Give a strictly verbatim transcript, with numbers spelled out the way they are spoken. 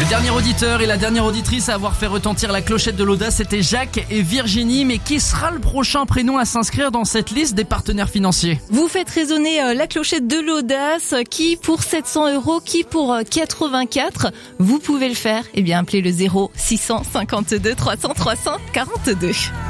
Le dernier auditeur et la dernière auditrice à avoir fait retentir la clochette de l'audace, c'était Jacques et Virginie. Mais qui sera le prochain prénom à s'inscrire dans cette liste des partenaires financiers? Vous faites résonner euh, la clochette de l'audace. Qui pour sept cents euros, qui pour euh, quatre-vingt-quatre. Vous pouvez le faire. Eh bien, appelez le zéro six cent cinquante-deux trois cents trois cent quarante-deux.